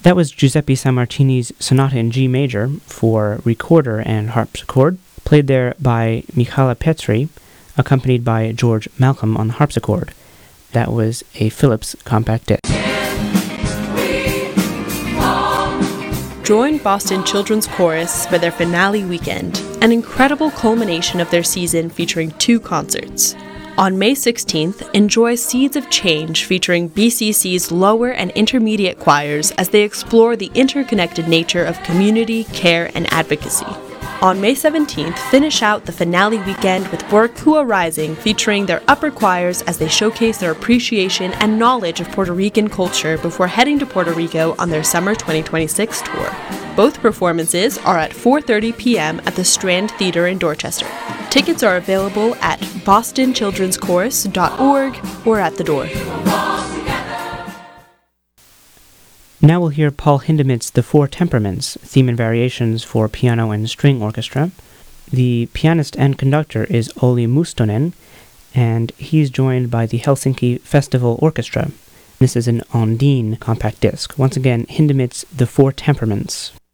That was Giuseppe Sammartini's Sonata in G major for recorder and harpsichord, played there by Michala Petri, accompanied by George Malcolm on the harpsichord. That was a Philips compact disc. Join Boston Children's Chorus for their finale weekend, an incredible culmination of their season featuring 2 concerts. On May 16th, enjoy Seeds of Change featuring BCC's lower and intermediate choirs as they explore the interconnected nature of community, care, and advocacy. On May 17th, finish out the finale weekend with Boricua Rising featuring their upper choirs as they showcase their appreciation and knowledge of Puerto Rican culture before heading to Puerto Rico on their summer 2026 tour. Both performances are at 4:30 p.m. at the Strand Theater in Dorchester. Tickets are available at bostonchildrenschorus.org or at the door. Now we'll hear Paul Hindemith's The Four Temperaments, theme and variations for piano and string orchestra. The pianist and conductor is Olli Mustonen, and he's joined by the Helsinki Festival Orchestra. This is an Ondine compact disc. Once again, Hindemith's The Four Temperaments.